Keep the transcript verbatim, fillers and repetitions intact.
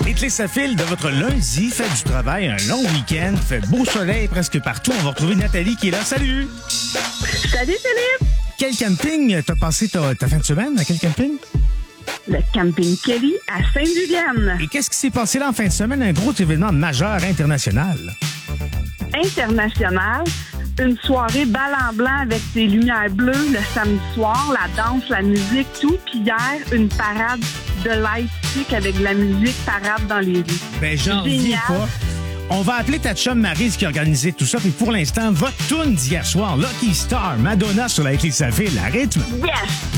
Éclé sa file de votre lundi, fait du travail, un long week-end, fait beau soleil presque partout. On va retrouver Nathalie qui est là. Salut! Salut Philippe! Quel camping t'as passé ta, ta fin de semaine? À quel camping? Le camping Kelly à Sainte-Julienne. Et qu'est-ce qui s'est passé là en fin de semaine? Un gros événement majeur international. International, une soirée bal en blanc avec des lumières bleues le samedi soir, la danse, la musique, tout. Puis hier, une parade de light stick avec de la musique parade dans les rues. Ben, j'en reviens pas. On va appeler ta chum Maryse qui a organisé tout ça. Puis pour l'instant, votre tune d'hier soir, Lucky Star, Madonna sur la Éclé sa file, à rythme. Yes!